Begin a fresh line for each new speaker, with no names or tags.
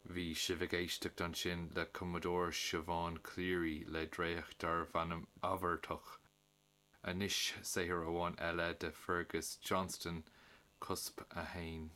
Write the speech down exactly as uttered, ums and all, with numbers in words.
Bhí sibh éisteacht an sin le Commodore Siobhan Cleary le dréach dar bhanam abhartach. Anois saothar amháin eile de Fergus Johnston cusp a hain.